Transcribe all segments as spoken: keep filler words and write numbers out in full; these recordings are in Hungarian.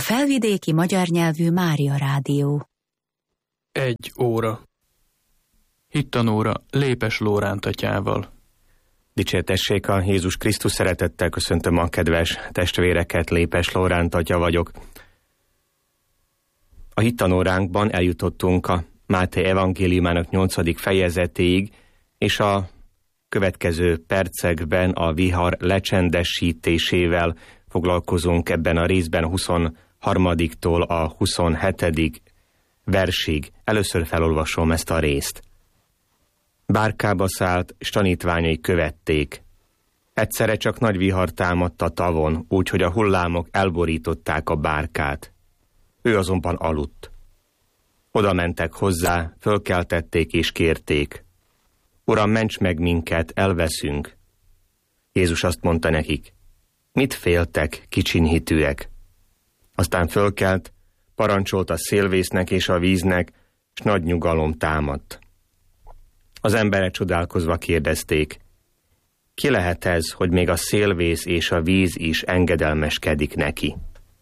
Felvidéki magyar nyelvű Mária Rádió. Egy óra. Hittanóra Lépes Lóránt atyával. Dicsértessék a Jézus Krisztus, szeretettel köszöntöm a kedves testvéreket, Lépes Lóránt atya vagyok. A hittanóránkban eljutottunk a Máté evangéliumának nyolcadik fejezetéig, és a következő percekben a vihar lecsendesítésével foglalkozunk ebben a részben a huszonharmadiktól a huszonhetedik versig. Először felolvasom ezt a részt. Bárkába szállt, s tanítványai követték. Egyszerre csak nagy vihar támadt a tavon, úgyhogy a hullámok elborították a bárkát. Ő azonban aludt. Oda mentek hozzá, fölkeltették és kérték. Uram, ments meg minket, elveszünk. Jézus azt mondta nekik, mit féltek, kicsinyhitűek? Aztán fölkelt, parancsolt a szélvésznek és a víznek, s nagy nyugalom támadt. Az emberek csodálkozva kérdezték, ki lehet ez, hogy még a szélvész és a víz is engedelmeskedik neki?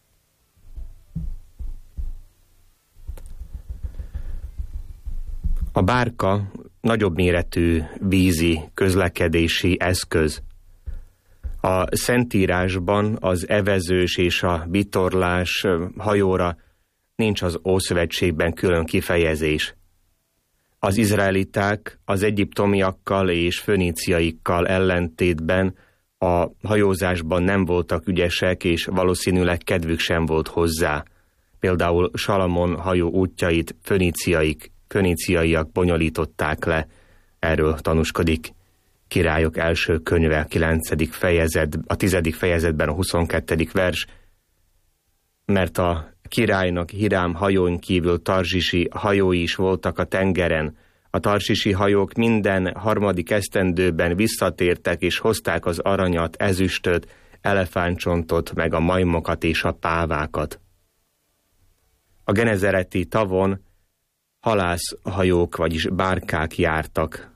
A bárka nagyobb méretű vízi közlekedési eszköz. A Szentírásban az evezős és a vitorlás hajóra nincs az Ószövetségben külön kifejezés. Az izraeliták az egyiptomiakkal és föníciaikkal ellentétben a hajózásban nem voltak ügyesek, és valószínűleg kedvük sem volt hozzá. Például Salamon hajó útjait föníciaik, föníciaiak bonyolították le. Erről tanúskodik Királyok első könyve, a kilencedik fejezet, a tizedik fejezetben a huszonkettedik vers, mert a királynak Hirám hajón kívül tarzsisi hajói is voltak a tengeren. A tarzsisi hajók minden harmadik esztendőben visszatértek és hozták az aranyat, ezüstöt, elefántcsontot, meg a majmokat és a pávákat. A genezareti tavon halászhajók, vagyis bárkák jártak.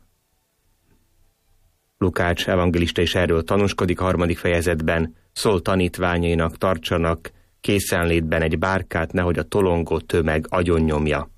Lukács evangélista is erről tanúskodik a harmadik fejezetben, szól tanítványainak, tartsanak készenlétben egy bárkát, nehogy a tolongó tömeg agyonnyomja.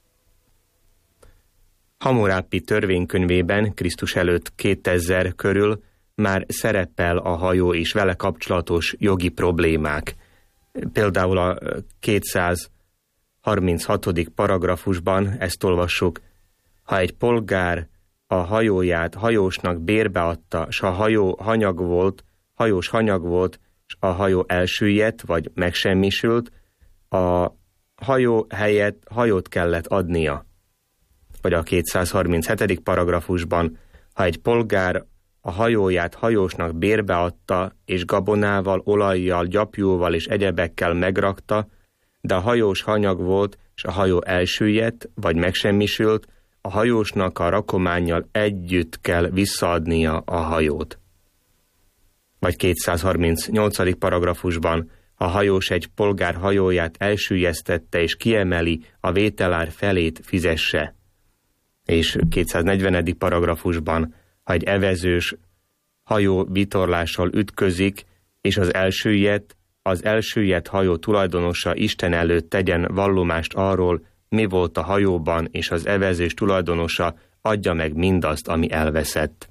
Hammurapi törvénykönyvében Krisztus előtt kétezer körül már szerepel a hajó és vele kapcsolatos jogi problémák. Például a kétszázharminchatodik paragrafusban ezt olvassuk, ha egy polgár a hajóját hajósnak bérbe adta, s a hajó hanyag volt, hajós hanyag volt, és a hajó elsüllyedt, vagy megsemmisült, a hajó helyett hajót kellett adnia. Vagy a kétszázharminchetedik paragrafusban, ha egy polgár a hajóját hajósnak bérbe adta, és gabonával, olajjal, gyapjúval és egyebekkel megrakta, de a hajós hanyag volt, és a hajó elsüllyedt, vagy megsemmisült, a hajósnak a rakománnyal együtt kell visszaadnia a hajót. Vagy kétszázharmincnyolcadik paragrafusban, a hajós egy polgár hajóját elsüllyesztette és kiemeli, a vételár felét fizesse. És kétszáznegyvenedik paragrafusban, ha egy evezős hajó vitorlással ütközik, és az elsüllyedt, az elsüllyedt hajó tulajdonosa Isten előtt tegyen vallomást arról, mi volt a hajóban, és az evezős tulajdonosa adja meg mindazt, ami elveszett.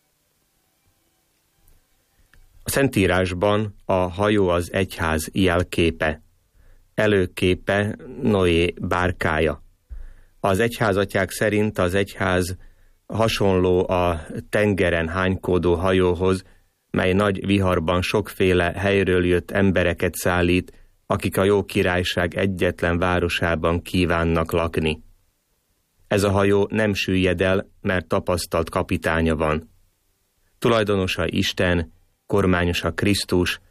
A Szentírásban a hajó az egyház jelképe, előképe Noé bárkája. Az egyházatyák szerint az egyház hasonló a tengeren hánykódó hajóhoz, mely nagy viharban sokféle helyről jött embereket szállít, akik a jó királyság egyetlen városában kívánnak lakni. Ez a hajó nem süllyed el, mert tapasztalt kapitánya van. Tulajdonosa Isten, kormányosa Krisztus,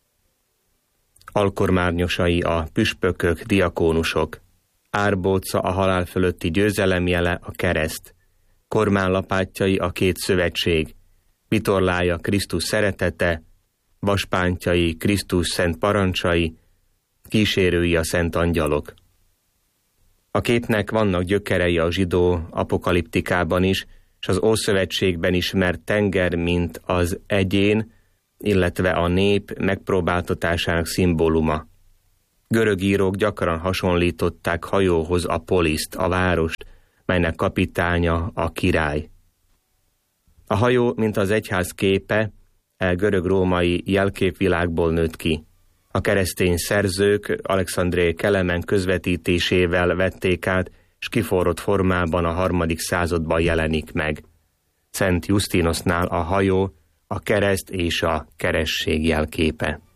alkormányosai a püspökök, diakónusok. Árbóca a halál fölötti győzelemjele a kereszt, kormánylapátjai a két szövetség, vitorlája Krisztus szeretete, vaspántjai Krisztus szent parancsai, kísérői a szent angyalok. A képnek vannak gyökerei a zsidó apokaliptikában is, és az Ószövetségben ismert tenger, mint az egyén, illetve a nép megpróbáltatásának szimbóluma. Görög írók gyakran hasonlították hajóhoz a poliszt, a várost, melynek kapitánya a király. A hajó, mint az egyház képe, e görög-római jelképvilágból nőtt ki. A keresztény szerzők Alexandré Kelemen közvetítésével vették át, s kiforrott formában a harmadik században jelenik meg. Szent Jusztinosnál a hajó a kereszt és a keresztség jelképe.